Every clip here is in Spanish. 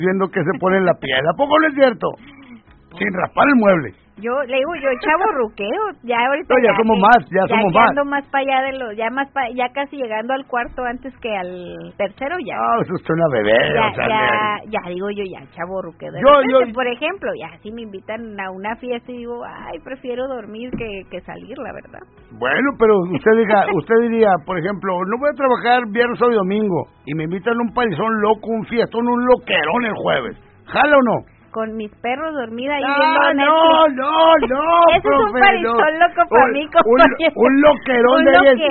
viendo que se pone en la piel. ¿A poco no es cierto? Sin raspar el mueble. Yo le digo, yo chavorruqueo, ya ahorita no, ya somos más, ya somos más. Ando más para allá de los, ya casi llegando al cuarto antes que al tercero ya. No, eso es una bebé. Ya digo yo, ya chavorruqueo. Por ejemplo, ya si me invitan a una fiesta y digo, ay, prefiero dormir que salir, la verdad. Bueno, pero usted diría, por ejemplo, no voy a trabajar viernes, sábado y domingo, y me invitan a un palizón loco, un fiestón, un loquerón el jueves. ¿Jala o no? Con mis perros dormida ahí viendo Netflix. No, ese es un parizón loco para mí, compañero. Un loquerón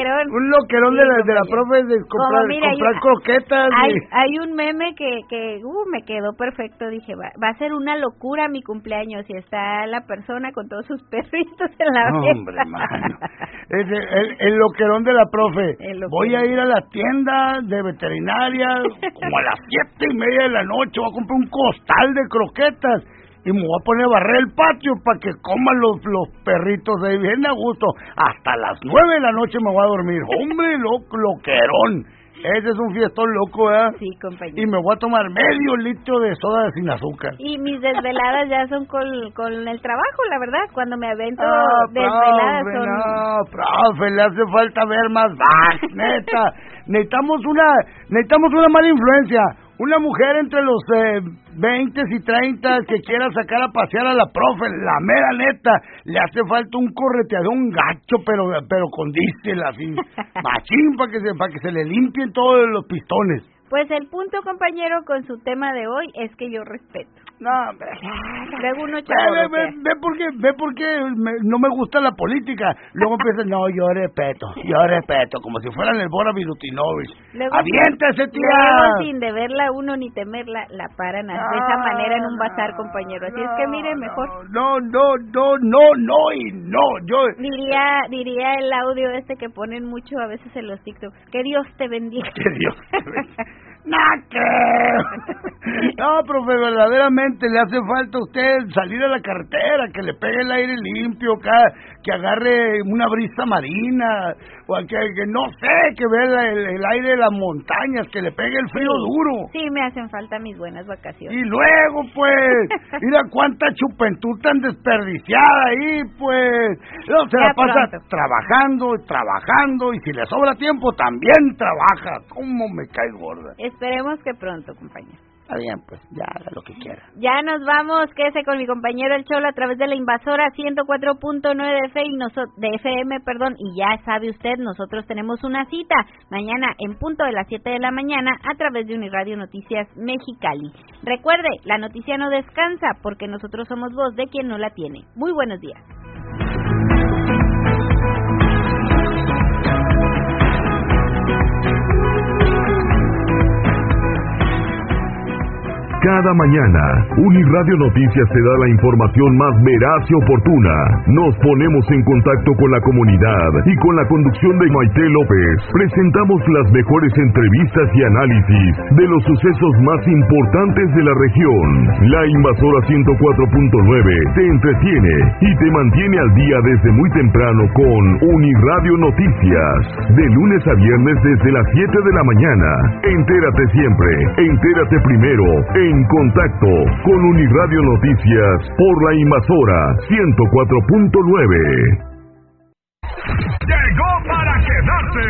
de la profe de comprar croquetas. Hay un meme que me quedó perfecto. Dije, va a ser una locura mi cumpleaños y está la persona con todos sus perritos en la mesa. Hombre, mano. El loquerón de la profe. Voy a ir a la tienda de veterinaria como a las 7:30 de la noche. Voy a comprar un costal de croquetas y me voy a poner a barrer el patio para que coman los perritos de ahí bien a gusto. Hasta las 9 de la noche me voy a dormir. Hombre, loquerón. Ese es un fiestón loco, ¿verdad? Sí, compañero. Y me voy a tomar medio litro de soda sin azúcar. Y mis desveladas ya son con el trabajo, la verdad. Cuando me avento desveladas profe, son... No, profe, le hace falta ver más neta. Necesitamos una mala influencia. Una mujer entre los 20 y 30 que quiera sacar a pasear a la profe, la mera neta, le hace falta un correteador, un gacho, pero con diésel, así, machín, para que se le limpien todos los pistones. Pues el punto, compañero, con su tema de hoy es que yo respeto. No, hombre. Luego uno ve por qué no me gusta la política. Luego empieza, no, yo respeto, como si fueran el Bora Milutinovich. ¡Aviéntese, tía! Luego, sin deberla uno ni temerla, la paran de esa manera en un bazar, compañero. Así es que mire, mejor. No, yo... Diría el audio que ponen mucho a veces en los TikToks. Que Dios te bendiga. Que Dios te bendiga. No, profe, verdaderamente le hace falta a usted salir a la carretera, que le pegue el aire limpio, que agarre una brisa marina, o que no sé, que vea el aire de las montañas, que le pegue el frío duro. Sí, me hacen falta mis buenas vacaciones. Y luego, pues, mira cuánta juventud tan desperdiciada ahí, pues. No, se la pasa trabajando, y si le sobra tiempo, también trabaja. ¿Cómo me cae gorda? Esperemos que pronto, compañero. Está bien, pues, ya haga lo que quiera. Ya nos vamos, quédese con mi compañero El Cholo a través de la Invasora 104.9 de FM, y ya sabe usted, nosotros tenemos una cita mañana en punto de las 7 de la mañana a través de Uniradio Noticias Mexicali. Recuerde, la noticia no descansa porque nosotros somos voz de quien no la tiene. Muy buenos días. Cada mañana, Uniradio Noticias te da la información más veraz y oportuna. Nos ponemos en contacto con la comunidad y con la conducción de Maite López presentamos las mejores entrevistas y análisis de los sucesos más importantes de la región. La Invasora 104.9 te entretiene y te mantiene al día desde muy temprano con Uniradio Noticias. De lunes a viernes desde las 7 de la mañana. Entérate siempre, entérate primero. En contacto con Uniradio Noticias por la Invasora 104.9. Llegó para quedarse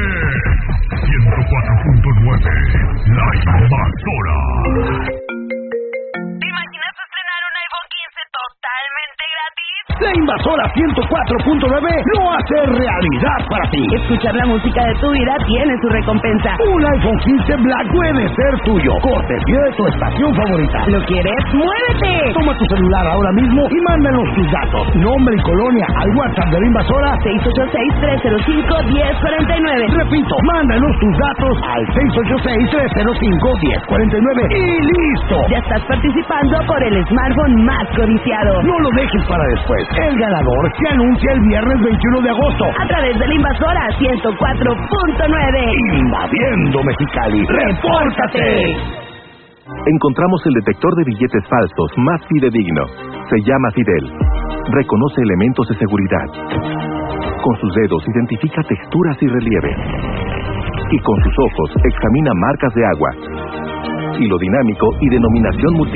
104.9, la Invasora. ¿Te imaginas estrenar un iPhone 15 totalmente gratis? La Invasora 104.9 lo hace realidad para ti. Escuchar la música de tu vida tiene su recompensa. Un iPhone 15 Black puede ser tuyo, cortesía de tu estación favorita. ¿Lo quieres? ¡Muévete! Toma tu celular ahora mismo y mándanos tus datos, nombre y colonia al WhatsApp de la Invasora 686-305-1049. Repito, mándanos tus datos al 686-305-1049 y listo. Ya estás participando por el smartphone más codiciado. No lo dejes para después. El ganador se anuncia el viernes 21 de agosto a través de la Invasora 104.9. Invadiendo Mexicali. ¡Repórtate! Encontramos el detector de billetes falsos más fidedigno. Se llama Fidel. Reconoce elementos de seguridad. Con sus dedos identifica texturas y relieve. Y con sus ojos examina marcas de agua. Hilo dinámico y denominación multiple.